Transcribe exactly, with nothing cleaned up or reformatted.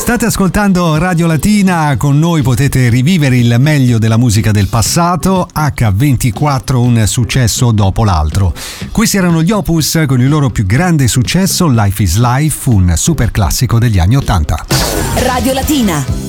State ascoltando Radio Latina, con noi potete rivivere il meglio della musica del passato, acca ventiquattro, un successo dopo l'altro. Questi erano gli Opus con il loro più grande successo, Life is Life, un super classico degli anni ottanta. Radio Latina.